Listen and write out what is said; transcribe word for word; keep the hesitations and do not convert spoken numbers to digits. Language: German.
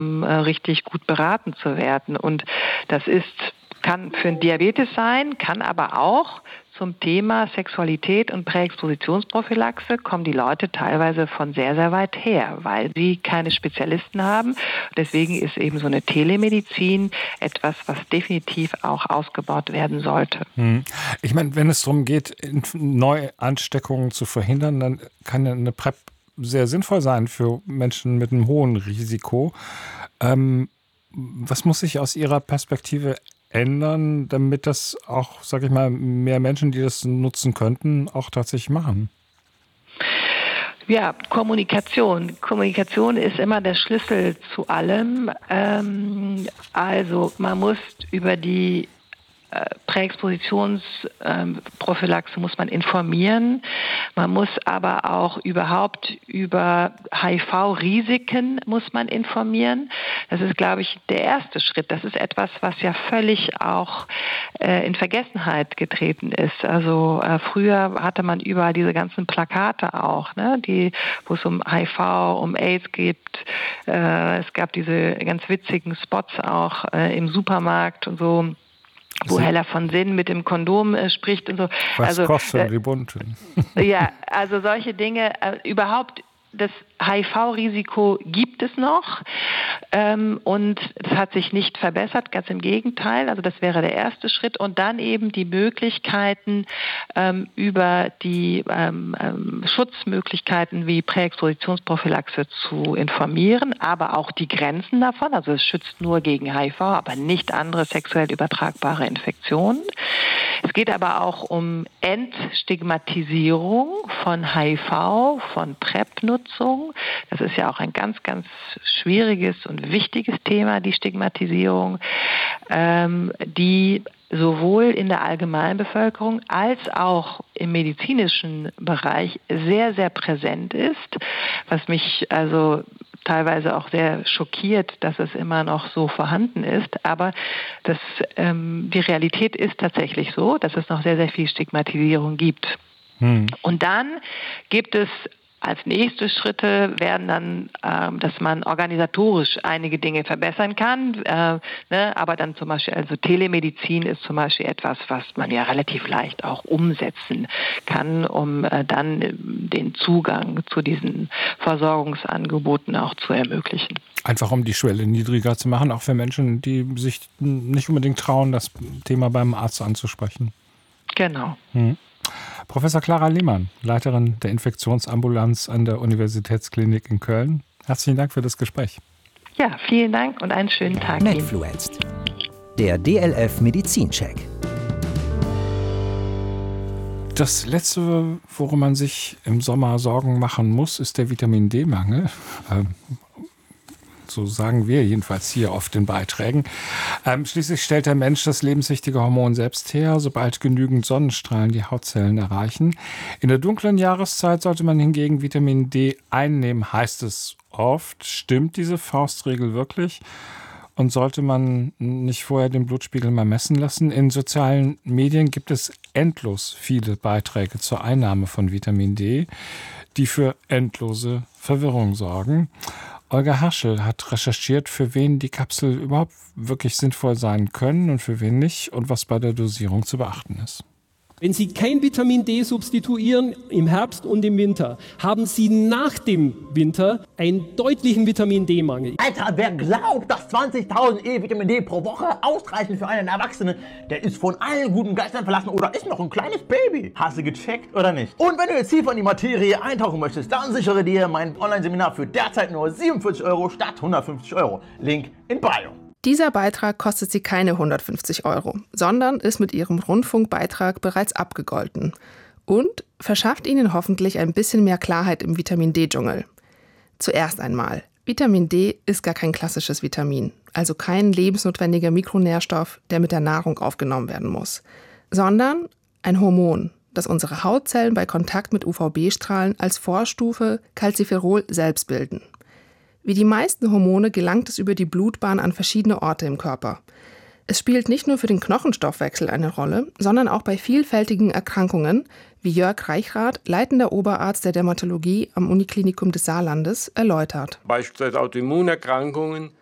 um äh, richtig gut beraten zu werden. Und das ist, kann für einen Diabetes sein, kann aber auch zum Thema Sexualität und Präexpositionsprophylaxe kommen die Leute teilweise von sehr, sehr weit her, weil sie keine Spezialisten haben. Deswegen ist eben so eine Telemedizin etwas, was definitiv auch ausgebaut werden sollte. Hm. Ich meine, wenn es darum geht, Neuansteckungen zu verhindern, dann kann eine PrEP sehr sinnvoll sein für Menschen mit einem hohen Risiko. Ähm, was muss sich aus Ihrer Perspektive ändern, damit das auch, sage ich mal, mehr Menschen, die das nutzen könnten, auch tatsächlich machen? Ja, Kommunikation. Kommunikation ist immer der Schlüssel zu allem. Ähm, also man muss über die äh, Präexpositionsprophylaxe muss man informieren. Man muss aber auch überhaupt über H I V-Risiken muss man informieren. Das ist, glaube ich, der erste Schritt. Das ist etwas, was ja völlig auch äh, in Vergessenheit getreten ist. Also äh, früher hatte man überall diese ganzen Plakate auch, ne, die, wo es um H I V, um AIDS gibt. Äh, es gab diese ganz witzigen Spots auch äh, im Supermarkt und so, wo Hella von Sinn mit dem Kondom äh, spricht und so. Was also, kostet äh, die Bunten? Ja, also solche Dinge, äh, überhaupt das H I V-Risiko gibt es noch ähm, und es hat sich nicht verbessert, ganz im Gegenteil. Also das wäre der erste Schritt. Und dann eben die Möglichkeiten ähm, über die ähm, ähm, Schutzmöglichkeiten wie Präexpositionsprophylaxe zu informieren, aber auch die Grenzen davon. Also es schützt nur gegen H I V, aber nicht andere sexuell übertragbare Infektionen. Es geht aber auch um Entstigmatisierung von H I V, von PrEP-Nutzung. Das ist ja auch ein ganz, ganz schwieriges und wichtiges Thema, die Stigmatisierung, ähm, die sowohl in der Allgemeinbevölkerung als auch im medizinischen Bereich sehr, sehr präsent ist, was mich also teilweise auch sehr schockiert, dass es immer noch so vorhanden ist. Aber das, ähm, die Realität ist tatsächlich so, dass es noch sehr, sehr viel Stigmatisierung gibt. Hm. Und dann gibt es als nächste Schritte werden dann, ähm, dass man organisatorisch einige Dinge verbessern kann. Äh, ne? Aber dann zum Beispiel, also Telemedizin ist zum Beispiel etwas, was man ja relativ leicht auch umsetzen kann, um äh, dann den Zugang zu diesen Versorgungsangeboten auch zu ermöglichen. Einfach um die Schwelle niedriger zu machen, auch für Menschen, die sich nicht unbedingt trauen, das Thema beim Arzt anzusprechen. Genau. Hm. Professor Clara Lehmann, Leiterin der Infektionsambulanz an der Universitätsklinik in Köln. Herzlichen Dank für das Gespräch. Ja, vielen Dank und einen schönen Tag. Netfluenced. Der D L F Medizincheck. Das Letzte, worum man sich im Sommer Sorgen machen muss, ist der Vitamin-D-Mangel. Ähm, So sagen wir jedenfalls hier auf den Beiträgen. Ähm, schließlich stellt der Mensch das lebenswichtige Hormon selbst her, sobald genügend Sonnenstrahlen die Hautzellen erreichen. In der dunklen Jahreszeit sollte man hingegen Vitamin D einnehmen, heißt es oft. Stimmt diese Faustregel wirklich? Und sollte man nicht vorher den Blutspiegel mal messen lassen? In sozialen Medien gibt es endlos viele Beiträge zur Einnahme von Vitamin D, die für endlose Verwirrung sorgen. Olga Herschel hat recherchiert, für wen die Kapsel überhaupt wirklich sinnvoll sein können und für wen nicht und was bei der Dosierung zu beachten ist. Wenn Sie kein Vitamin D substituieren im Herbst und im Winter, haben Sie nach dem Winter einen deutlichen Vitamin D-Mangel. Alter, wer glaubt, dass zwanzigtausend E Vitamin D pro Woche ausreichen für einen Erwachsenen, der ist von allen guten Geistern verlassen oder ist noch ein kleines Baby. Hast du gecheckt oder nicht? Und wenn du jetzt tiefer in die Materie eintauchen möchtest, dann sichere dir mein Online-Seminar für derzeit nur siebenundvierzig Euro statt hundertfünfzig Euro. Link in Bio. Dieser Beitrag kostet Sie keine hundertfünfzig Euro, sondern ist mit Ihrem Rundfunkbeitrag bereits abgegolten und verschafft Ihnen hoffentlich ein bisschen mehr Klarheit im Vitamin-D-Dschungel. Zuerst einmal, Vitamin D ist gar kein klassisches Vitamin, also kein lebensnotwendiger Mikronährstoff, der mit der Nahrung aufgenommen werden muss, sondern ein Hormon, das unsere Hautzellen bei Kontakt mit U V B-Strahlen als Vorstufe Calciferol selbst bilden. Wie die meisten Hormone gelangt es über die Blutbahn an verschiedene Orte im Körper. Es spielt nicht nur für den Knochenstoffwechsel eine Rolle, sondern auch bei vielfältigen Erkrankungen, wie Jörg Reichrath, leitender Oberarzt der Dermatologie am Uniklinikum des Saarlandes, erläutert. Beispielsweise Autoimmunerkrankungen,